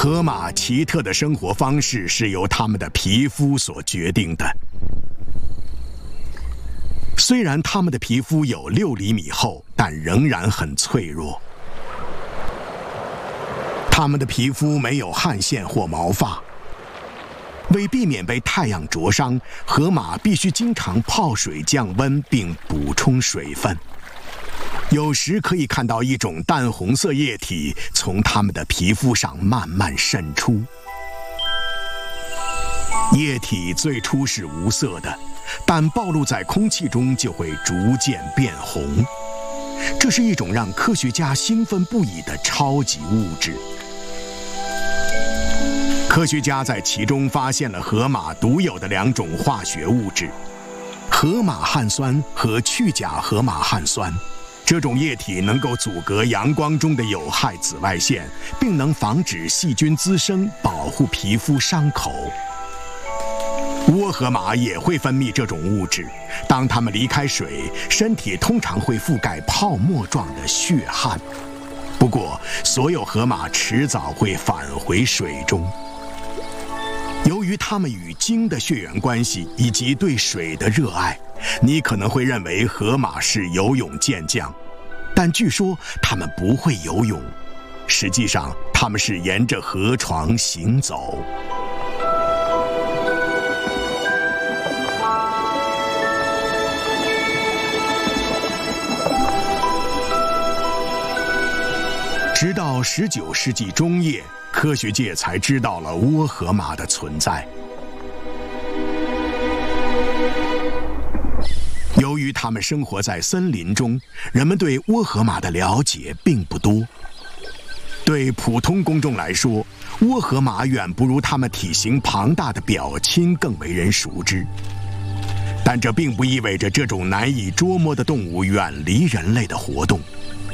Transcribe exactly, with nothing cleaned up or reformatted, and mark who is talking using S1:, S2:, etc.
S1: 河马奇特的生活方式是由它们的皮肤所决定的。虽然它们的皮肤有六厘米厚，但仍然很脆弱。它们的皮肤没有汗腺或毛发。为避免被太阳灼伤，河马必须经常泡水降温并补充水分。有时可以看到一种淡红色液体从它们的皮肤上慢慢渗出。液体最初是无色的，但暴露在空气中就会逐渐变红。这是一种让科学家兴奋不已的超级物质。科学家在其中发现了河马独有的两种化学物质：河马汗酸和去甲河马汗酸。这种液体能够阻隔阳光中的有害紫外线，并能防止细菌滋生，保护皮肤伤口。倭河马也会分泌这种物质，当它们离开水，身体通常会覆盖泡沫状的血汗。不过，所有河马迟早会返回水中。由于它们与鲸的血缘关系以及对水的热爱，你可能会认为河马是游泳健将，但据说它们不会游泳。实际上，它们是沿着河床行走。直到十九世纪中叶，科学界才知道了倭河马的存在。由于它们生活在森林中，人们对倭河马的了解并不多。对普通公众来说，倭河马远不如它们体型庞大的表亲更为人熟知。但这并不意味着这种难以捉摸的动物远离人类的活动。